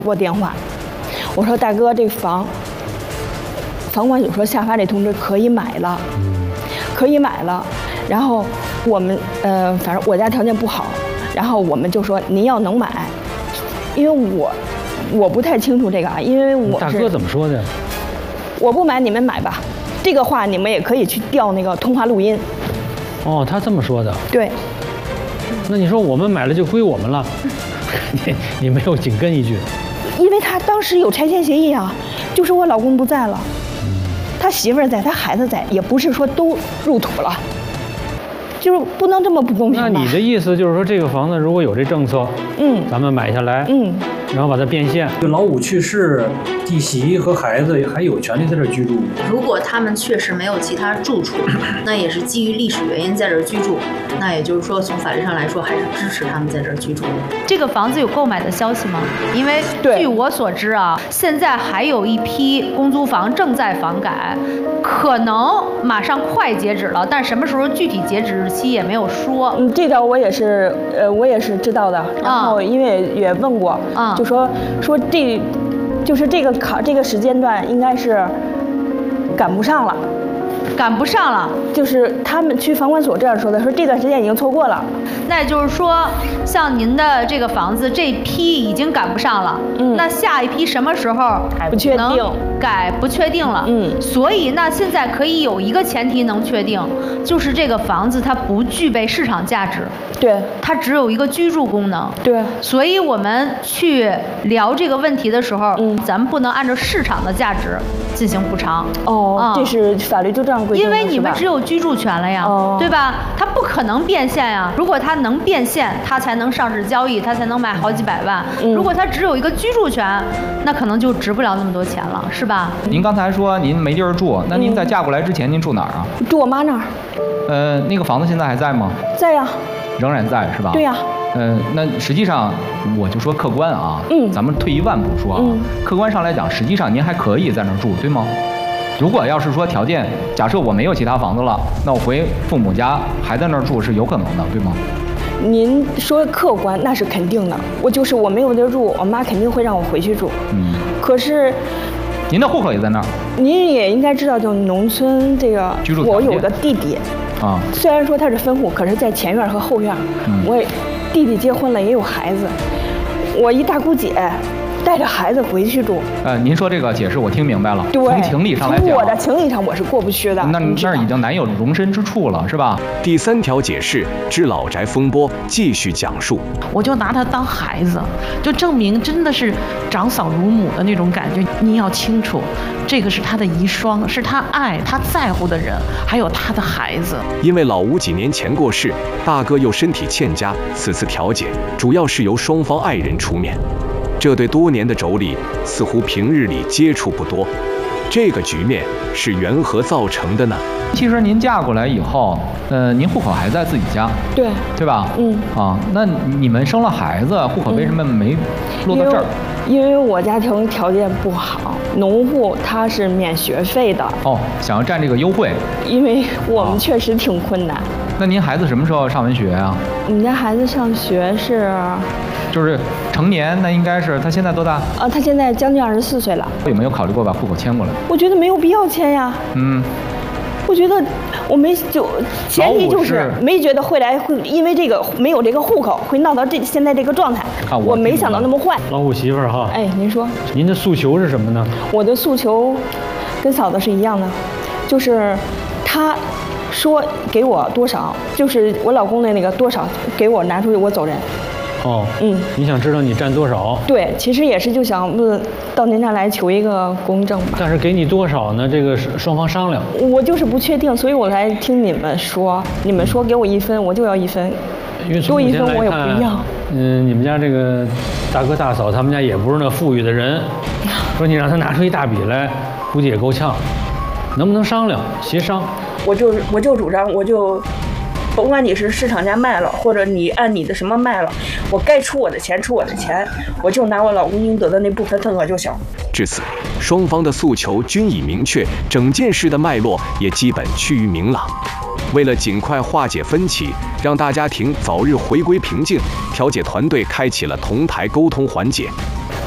我电话，我说大哥，这房管所说下发这通知可以买了，可以买了。然后我们反正我家条件不好，然后我们就说您要能买，因为我不太清楚这个啊，因为我大哥怎么说的？ 我不买你们买吧，这个话你们也可以去调那个通话录音。 哦，他这么说的。 对。 那你说我们买了就归我们了，你没有紧跟一句。 因为他当时有拆迁协议啊，就是我老公不在了，他媳妇儿在，他孩子在，也不是说都入土了，就是不能这么不公平吧。 那你的意思就是说，这个房子如果有这政策，咱们买下来，然后把它变现。 老五去世，弟媳和孩子还有权利在这儿居住。 如果他们确实没有其他住处，那也是基于历史原因在这儿居住。那也就是说，从法律上来说，还是支持他们在这儿居住的。 这个房子有购买的消息吗？因为据我所知啊，现在还有一批公租房正在房改，可能马上快截止了，但什么时候具体截止日期也没有说。 这个我也是知道的。然后因为也问过，就说就是这个时间段应该是赶不上了。 赶不上了， 就是他们去房管所这样说的，说这段时间已经错过了。 那也就是说，像您的这个房子这批已经赶不上了，那下一批什么时候不确定， 改不确定了，所以那现在可以有一个前提能确定，就是这个房子它不具备市场价值， 对， 它只有一个居住功能， 对， 所以我们去聊这个问题的时候，咱们不能按照市场的价值进行补偿。 这是法律就这样规定的。 因为你们只有居住权了呀，对吧？它不可能变现呀。如果它能变现，它才能上市交易，它才能卖好几百万。如果它只有一个居住权，那可能就值不了那么多钱了，是吧？ 您刚才说您没地儿住，那您在嫁过来之前您住哪儿啊？ 住我妈那儿。 那个房子现在还在吗？ 在呀。 仍然在是吧？ 对呀。 那实际上我就说客观啊，咱们退一万步说啊，客观上来讲，实际上您还可以在那儿住，对吗？如果要是说条件，假设我没有其他房子了，那我回父母家还在那儿住是有可能的，对吗？ 您说客观那是肯定的，我没有地儿住，我妈肯定会让我回去住。可是， 您的户口也在那儿。 您也应该知道，就农村这个，我有个弟弟啊，虽然说他是分户，可是在前院和后院。我弟弟结婚了，也有孩子，我一大姑姐。带着孩子回去住。 您说这个解释我听明白了。 对， 从情理上来讲， 从我的情理上我是过不去的。 那儿已经难有容身之处了，是吧？ 第3条解释之老宅风波继续讲述。 我就拿他当孩子，就证明真的是长嫂如母的那种感觉。你要清楚，这个是他的遗孀，是他爱他在乎的人，还有他的孩子。 因为老吴几年前过世，大哥又身体欠佳，此次调解主要是由双方爱人出面。这对多年的妯娌似乎平日里接触不多，这个局面是缘何造成的呢？ 其实您嫁过来以后，您户口还在自己家，对吧？那你们生了孩子，户口为什么没落到这儿？ 因为我家条件不好，农户他是免学费的。 想要占这个优惠。 因为我们确实挺困难。 那您孩子什么时候上完学啊？ 我们家孩子上学是。 就是成年，那应该是他现在多大？ 他现在将近24岁了。 有没有考虑过把户口迁过来？ 我觉得没有必要迁呀。我觉得我没前提就是没觉得会因为这个没有这个户口会闹到现在这个状态。我没想到那么坏。 老虎媳妇儿哈。 您说。 您的诉求是什么呢？ 我的诉求跟嫂子是一样的，就是他说给我多少，就是我老公的那个多少给我拿出去，我走人。 你想知道你占多少？ 对，其实也是就想到您这儿来求一个公正吧。 但是给你多少呢？这个是双方商量。 我就是不确定，所以我来听你们说。你们说给我1分，我就要1分，多1分我也不要。 你们家这个大哥大嫂他们家也不是那富裕的人，说你让他拿出一大笔来，估计也够呛。能不能商量协商？ 我就主张，甭管你是市场价卖了，或者你按你的什么卖了，我该出我的钱，我就拿我老公应得的那部分份额就行。 至此，双方的诉求均已明确，整件事的脉络也基本趋于明朗。为了尽快化解分歧，让大家庭早日回归平静，调解团队开启了同台沟通环节。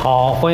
好，欢迎。